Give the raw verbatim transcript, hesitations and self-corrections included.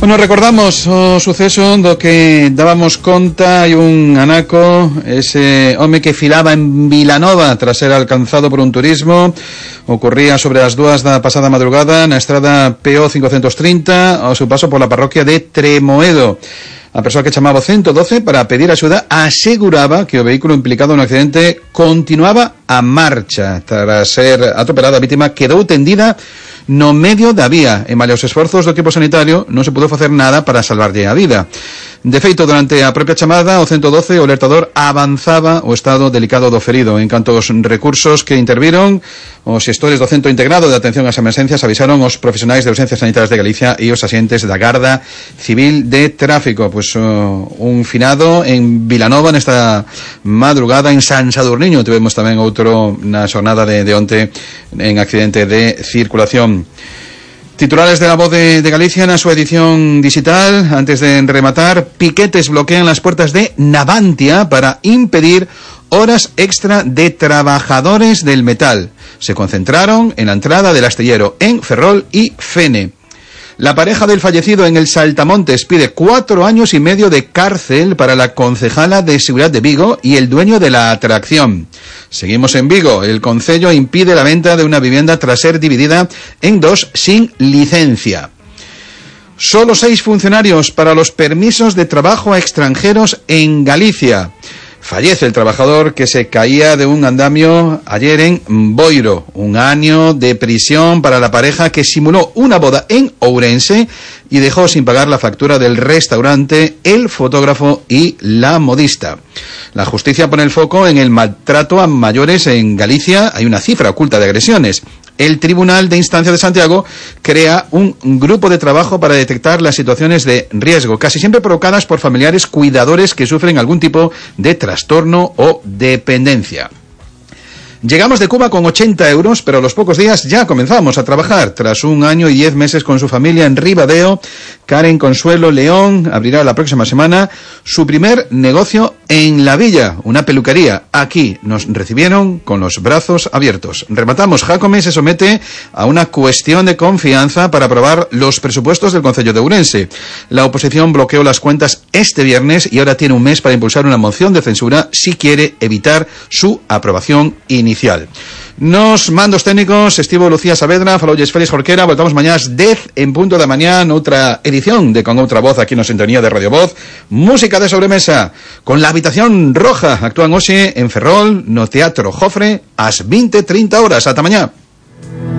Bueno, recordamos o suceso do que dábamos conta. Hai un anaco, ese home que filaba en Vilanova tras ser alcanzado por un turismo. Ocorría sobre as dúas da pasada madrugada na estrada P O cincocentos trinta ao seu paso por la parroquia de Tremoedo. A persoa que chamaba o ciento doce para pedir axuda aseguraba que o vehículo implicado no accidente continuaba a marcha. Tras ser atropelada, a vítima quedou tendida no medio da vía e malia os esforzos do equipo sanitario non se pudo facer nada para salvarlle a vida. De feito, durante a propia chamada ao ciento doce, o alertador avanzaba o estado delicado do ferido. En canto aos recursos que interviron, os xestores do Centro Integrado de Atención ás Emerxencias avisaron os profesionais de urxencias sanitarias de Galicia e os axentes da Garda Civil de Tráfico. Pois uh, un finado en Vilanova nesta madrugada. En San Sadurniño tivemos tamén outro na xornada de, de onte en accidente de circulación. Titulares de La Voz de, de Galicia na súa edición digital. Antes de rematar, piquetes bloquean las puertas de Navantia para impedir horas extra de trabajadores del metal. Se concentraron en la entrada del astillero en Ferrol y Fene. La pareja del fallecido en el Saltamontes pide cuatro años y medio de cárcel para la concejala de seguridad de Vigo y el dueño de la atracción. Seguimos en Vigo. El concello impide la venta de una vivienda tras ser dividida en dos sin licencia. Solo seis funcionarios para los permisos de trabajo a extranjeros en Galicia. Fallece el trabajador que se caía de un andamio ayer en Boiro. Un año de prisión para la pareja que simuló una boda en Ourense y dejó sin pagar la factura del restaurante, el fotógrafo y la modista. La justicia pone el foco en el maltrato a mayores en Galicia. Hay una cifra oculta de agresiones. El Tribunal de Instancia de Santiago crea un grupo de trabajo para detectar las situaciones de riesgo, casi siempre provocadas por familiares cuidadores que sufren algún tipo de trastorno o dependencia. Llegamos de Cuba con ochenta euros, pero a los pocos días ya comenzamos a trabajar. Tras un año y diez meses con su familia en Ribadeo, Karen Consuelo León abrirá la próxima semana su primer negocio en La Villa, una peluquería. Aquí nos recibieron con los brazos abiertos. Rematamos. Jácome se somete a una cuestión de confianza para aprobar los presupuestos del Concello de Ourense. La oposición bloqueó las cuentas este viernes y ahora tiene un mes para impulsar una moción de censura si quiere evitar su aprobación inicial. Nos mandos técnicos, estivo Lucía Saavedra, falolles Félix Jorquera. Voltamos mañana dez en punto da mañá noutra edición de Con Outra Voz aquí na sintonía de Radio Voz. Música de sobremesa con La Habitación Roja. Actúan hoxe en Ferrol no Teatro Jofre ás veinte treinta horas. Ata mañá.